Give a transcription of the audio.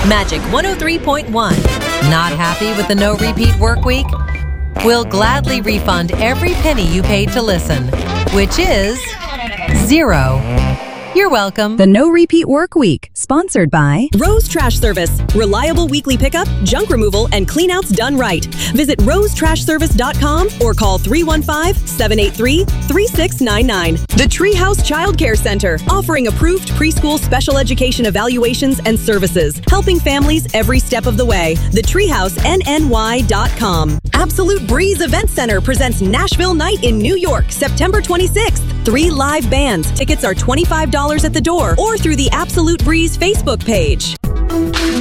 Magic 103.1. Not happy with the no repeat work week? We'll gladly refund every penny you paid to listen, which is 0. You're welcome. The No Repeat Work Week, sponsored by Rose Trash Service. Reliable weekly pickup, junk removal, and cleanouts done right. Visit rosetrashservice.com or call 315-783-3699. The Treehouse Child Care Center, offering approved preschool special education evaluations and services, helping families every step of the way. TheTreehouseNNY.com. Absolute Breeze Event Center presents Nashville Night in New York, September 26th. 3 live bands. Tickets are $25 at the door or through the Absolute Breeze Facebook page.